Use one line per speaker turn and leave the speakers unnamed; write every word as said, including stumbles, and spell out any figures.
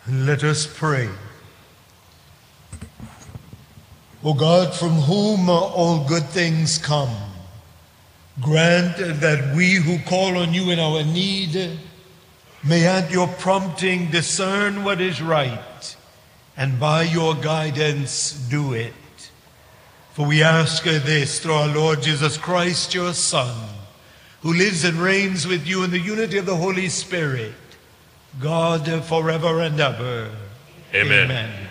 Let us pray. O God, from whom all good things come, grant that we who call on you in our need may at your prompting discern what is right, and by your guidance do it. For we ask this through our Lord Jesus Christ, your Son, who lives and reigns with you in the unity of the Holy Spirit, God forever and ever.
Amen.
Amen.